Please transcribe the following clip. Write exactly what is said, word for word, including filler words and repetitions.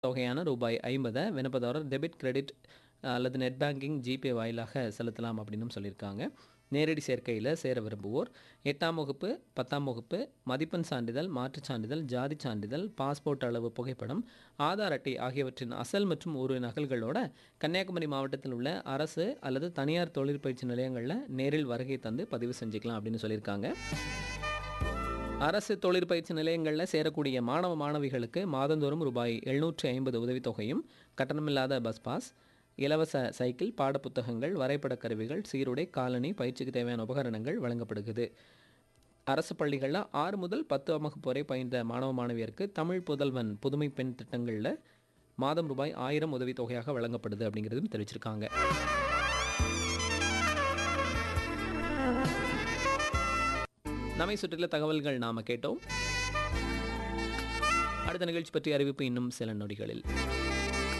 தொகையான ரூபாய் ஐம்பது விண்ணப்பதாரர் டெபிட் கிரெடிட் அல்லது நெட் பேங்கிங் ஜிபே வாயிலாக செலுத்தலாம் அப்படின்னு சொல்லியிருக்காங்க. நேரடி சேர்க்கையில் சேர விரும்புவோர் எட்டாம் வகுப்பு பத்தாம் வகுப்பு மதிப்பெண் சான்றிதழ் மாற்றுச் சான்றிதழ் ஜாதி சான்றிதழ் பாஸ்போர்ட் அளவு புகைப்படம் ஆதார் அட்டை ஆகியவற்றின் அசல் மற்றும் ஒரு நகல்களோட கன்னியாகுமரி மாவட்டத்தில் உள்ள அரசு அல்லது தனியார் தொழிற்பயிற்சி நிலையங்களில் நேரில் வருகை தந்து பதிவு செஞ்சுக்கலாம் அப்படின்னு சொல்லியிருக்காங்க. அரசு தொழிற்பயிற்சி நிலையங்களில் சேரக்கூடிய மாணவ மாணவிகளுக்கு மாதந்தோறும் ரூபாய் எழுநூற்றி ஐம்பது உதவித்தொகையும் கட்டணமில்லாத பஸ் பாஸ் இலவச சைக்கிள் பாடப்புத்தகங்கள் வரைபட கருவிகள் சீருடை காலணி பயிற்சிக்கு தேவையான உபகரணங்கள் வழங்கப்படுகிறது. அரசு பள்ளிகளில் ஆறு முதல் பத்து வகுப்பு வரை பயின்ற மாணவ மாணவியருக்கு தமிழ் புதல்வன் புதுமை பெண் திட்டங்களில் மாதம் ரூபாய் ஆயிரம் உதவித்தொகையாக வழங்கப்படுது அப்படிங்கிறதும் தெரிவிச்சிருக்காங்க. நம்மை சுற்றியுள்ள தகவல்கள் நாம கேட்டோம். அடுத்த நிகழ்ச்சி பற்றிய அறிவிப்பு இன்னும் சில நொடிகளில்.